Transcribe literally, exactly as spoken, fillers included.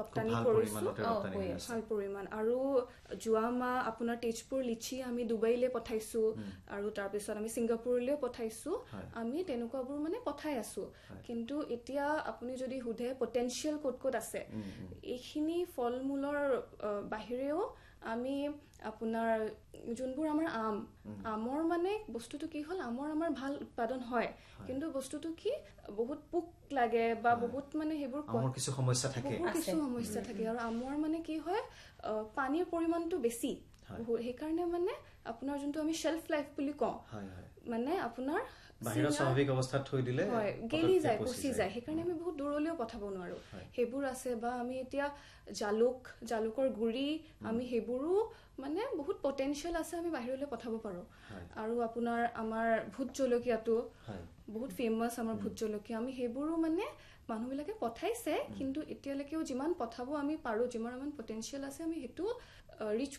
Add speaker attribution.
Speaker 1: ৰপ্তানি কৰিছো ভাল পৰিমাণ আৰু জুৱামা আপোনাৰ তেজপুৰ লিচি আমি দুবাইলে পঠাইছো আৰু তাৰ পিছত আমি ছিংগাপুৰলৈ পঠাইছো আমি তেনেকুৱাবোৰ মানে পঠাই আছো কিন্তু এতিয়া আপুনি যদি হুধে পটেনশিয়াল কোট কোট আছে এইখিনি ফলমূলৰ বাহিৰেও আমি আপোনাৰ যোনবোৰ আমাৰ আম আমৰ মানে বস্তুটো কি হল আমৰ আমাৰ ভাল উৎপাদন হয় কিন্তু বস্তুটো কি বহুত পোক লাগে বা বহুত মানে হেবোৰ
Speaker 2: আমৰ কিছু সমস্যা থাকে
Speaker 1: কিছু সমস্যা থাকে আৰু আমৰ মানে কি হয় পানীৰ পৰিমাণটো বেছি সেই কাৰণে মানে আপোনাৰ যোনটো আমি শেলফ লাইফ বুলি কওঁ মানে আপোনাৰ
Speaker 2: বাহিৰৰ স্বাভাৱিক অৱস্থাত থৈ দিলে
Speaker 1: হয় গেলি যায় পচি যায় সেই কাৰণে আমি বহুত দূৰলৈও পঠাব নোৱাৰো হেবোৰ আছে বা আমি এতিয়া জালুক জালুকৰ গুৰি আমি হেবোৰো মানে বহুত পটেনশিয়াল আছে আমি বাহিৰলৈ পঠাব পাৰো আৰু আপোনাৰ আমাৰ ভূত জলকীয়াটো বহুত ফেমাস আমাৰ ভূত জলকীয়া আমি হেবোৰো মানে মানুহবিলাকে পঠাইছে কিন্তু এতিয়ালৈকেও যিমান পঠাব আমি পাৰো যিমান মান পটেনশিয়াল আছে আমি হেতু ৰিচ